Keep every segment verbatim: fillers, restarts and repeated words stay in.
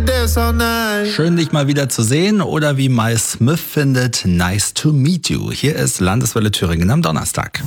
Schön, dich mal wieder zu sehen oder wie Mike Smith findet, nice to meet you. Hier ist Landeswelle Thüringen am Donnerstag.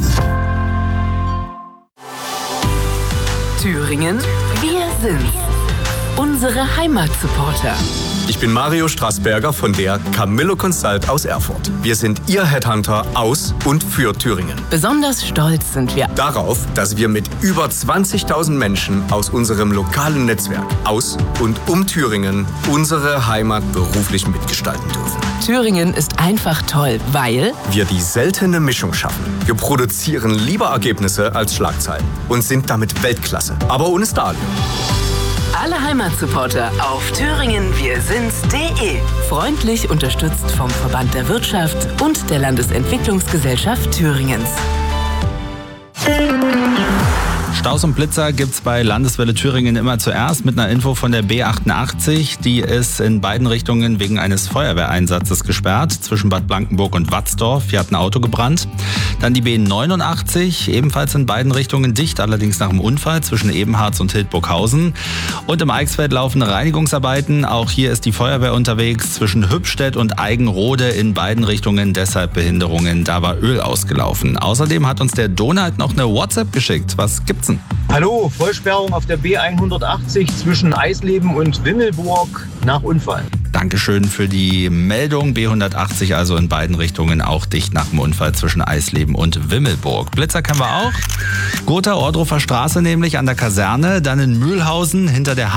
Thüringen, wir sind's. Unsere Heimatsupporter. Ich bin Mario Strassberger von der Camillo Consult aus Erfurt. Wir sind Ihr Headhunter aus und für Thüringen. Besonders stolz sind wir Darauf, dass wir mit über zwanzigtausend Menschen aus unserem lokalen Netzwerk aus und um Thüringen unsere Heimat beruflich mitgestalten dürfen. Thüringen ist einfach toll, weil wir die seltene Mischung schaffen. Wir produzieren lieber Ergebnisse als Schlagzeilen und sind damit Weltklasse, aber ohne Stadion. Alle Heimatsupporter auf thüringen wir sind's punkt de. Freundlich unterstützt vom Verband der Wirtschaft und der Landesentwicklungsgesellschaft Thüringens. Staus und Blitzer gibt's bei Landeswelle Thüringen immer zuerst mit einer Info von der B achtundachtzig. Die ist in beiden Richtungen wegen eines Feuerwehreinsatzes gesperrt. Zwischen Bad Blankenburg und Watzdorf. Hier hat ein Auto gebrannt. Dann die B neunundachtzig, ebenfalls in beiden Richtungen dicht, allerdings nach dem Unfall zwischen Ebenharz und Hildburghausen. Und im Eichsfeld laufen Reinigungsarbeiten. Auch hier ist die Feuerwehr unterwegs zwischen Hübstedt und Eigenrode in beiden Richtungen. Deshalb Behinderungen. Da war Öl ausgelaufen. Außerdem hat uns der Donald noch eine WhatsApp geschickt. Was gibt's denn? Hallo, Vollsperrung auf der B hundertachtzig zwischen Eisleben und Wimmelburg nach Unfall. Dankeschön für die Meldung. B hundertachtzig also in beiden Richtungen auch dicht nach dem Unfall zwischen Eisleben und Wimmelburg. Blitzer kennen wir auch. Gotha Ohrdruffer Straße nämlich an der Kaserne, dann in Mühlhausen hinter der